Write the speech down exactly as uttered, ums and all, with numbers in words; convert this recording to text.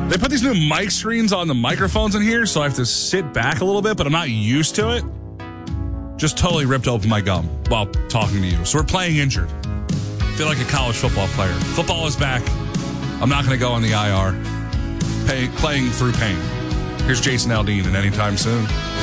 They put these new mic screens on the microphones in here, so I have to sit back a little bit, but I'm not used to it. Just totally ripped open my gum while talking to you. So we're playing injured. Feel like a college football player. Football is back. I'm not going to go on the I R. Pay, playing through pain. Here's Jason Aldean, and anytime soon.